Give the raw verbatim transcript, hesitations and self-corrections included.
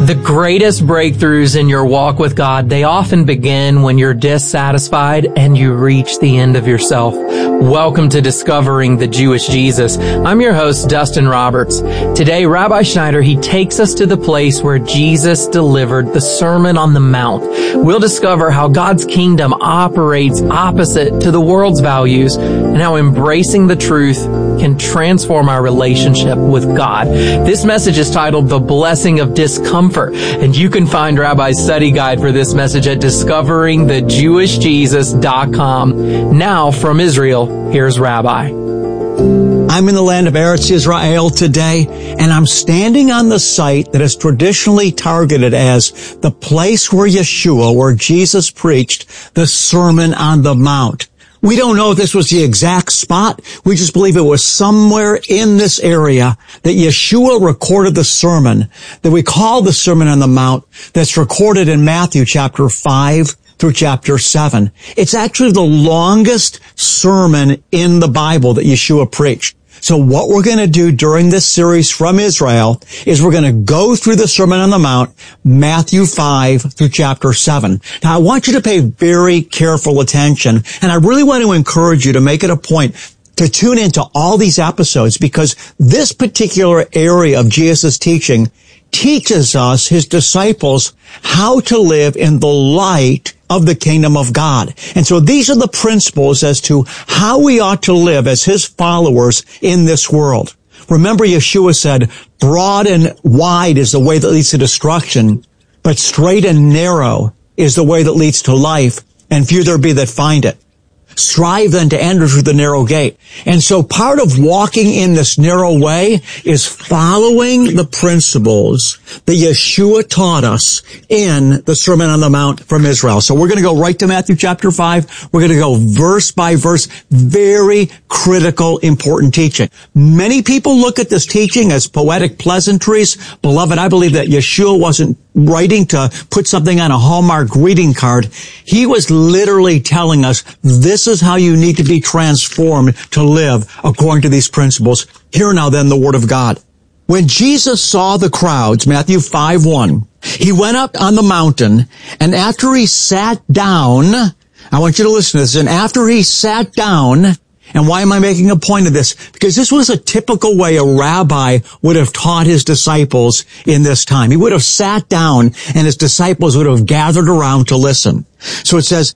The greatest breakthroughs in your walk with God, they often begin when you're dissatisfied and you reach the end of yourself. Welcome to Discovering the Jewish Jesus. I'm your host, Dustin Roberts. Today, Rabbi Schneider, he takes us to the place where Jesus delivered the Sermon on the Mount. We'll discover how God's kingdom operates opposite to the world's values and how embracing the truth can transform our relationship with God. This message is titled The Blessing of Discomfort. And you can find Rabbi's study guide for this message at discovering the jewish jesus dot com. Now from Israel, here's Rabbi. I'm in the land of Eretz Israel today, and I'm standing on the site that is traditionally targeted as the place where Yeshua, where Jesus preached the Sermon on the Mount. We don't know if this was the exact spot. We just believe it was somewhere in this area that Yeshua recorded the sermon that we call the Sermon on the Mount, that's recorded in Matthew chapter five through chapter seven. It's actually the longest sermon in the Bible that Yeshua preached. So what we're going to do during this series from Israel is we're going to go through the Sermon on the Mount, Matthew five through chapter seven. Now, I want you to pay very careful attention, and I really want to encourage you to make it a point to tune into all these episodes, because this particular area of Jesus' teaching teaches us, his disciples, how to live in the light of the kingdom of God. And so these are the principles as to how we ought to live as his followers in this world. Remember, Yeshua said, broad and wide is the way that leads to destruction, but straight and narrow is the way that leads to life, and few there be that find it. Strive then to enter through the narrow gate. And so part of walking in this narrow way is following the principles that Yeshua taught us in the Sermon on the Mount from Israel. So we're going to go right to Matthew chapter five. We're going to go verse by verse. Very critical, important teaching. Many people look at this teaching as poetic pleasantries. Beloved, I believe that Yeshua wasn't writing to put something on a Hallmark greeting card. He was literally telling us this is how you need to be transformed to live according to these principles. Hear now then the word of God. When Jesus saw the crowds, Matthew five one, he went up on the mountain, and after he sat down, I want you to listen to this, and after he sat down, and why am I making a point of this? Because this was a typical way a rabbi would have taught his disciples in this time. He would have sat down and his disciples would have gathered around to listen. So it says,